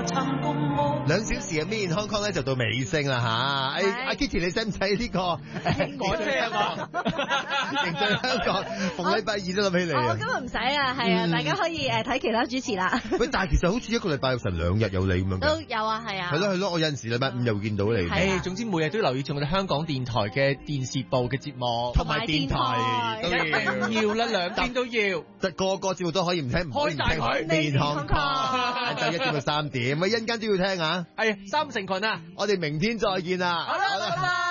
2小時嘅 Made in Hong Kong 咧就到尾聲啦吓，阿 Kitty 你使唔使呢個改車啊嘛？ 迎對香港，逢禮拜二都諗起你啊！ 我今日唔使啊，係啊，大家可以睇其他主持啦。 喂，但係其實好似一個禮拜有成2日有你咁樣嘅。 都有啊，係啊。 係咯，我有陣時禮拜5又會見到你。 總之每日都要留意住我哋香港電台嘅電視部嘅節目， 同埋電台都要啦，兩邊都要。 個個節目都可以唔聽，唔可以唔聽。Made in Hong Kong，晏晝1點到3點，一陣間都要聽啊！ 係三成群啊！ 我哋明天再見啦！ 好啦，拜拜。